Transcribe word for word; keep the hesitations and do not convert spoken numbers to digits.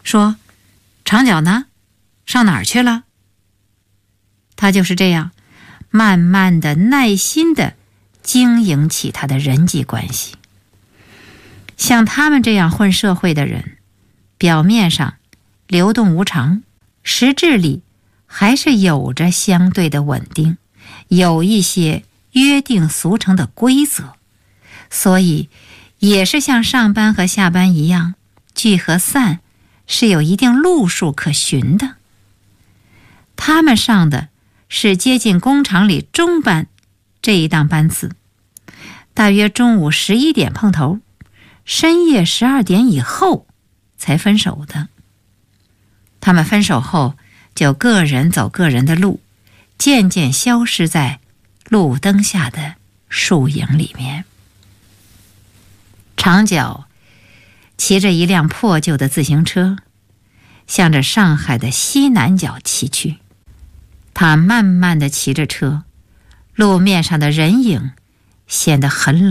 说：“长脚呢？上哪儿去了？”他就是这样慢慢的、耐心的经营起他的人际关系。像他们这样混社会的人，表面上流动无常，实质里还是有着相对的稳定，有一些约定俗成的规则，所以也是像上班和下班一样，聚和散是有一定路数可循的。他们上的是接近工厂里中班这一档班次，大约中午十一点碰头，深夜十二点以后才分手的。他们分手后就个人走个人的路，渐渐消失在路灯下的树影里面。长脚骑着一辆破旧的自行车，向着上海的西南角骑去。他慢慢地骑着车，路面上的人影显得很冷。